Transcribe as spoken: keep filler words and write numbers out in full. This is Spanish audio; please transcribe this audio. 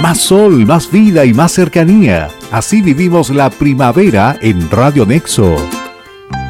Más sol, más vida y más cercanía. Así vivimos la primavera en Radio Nexo.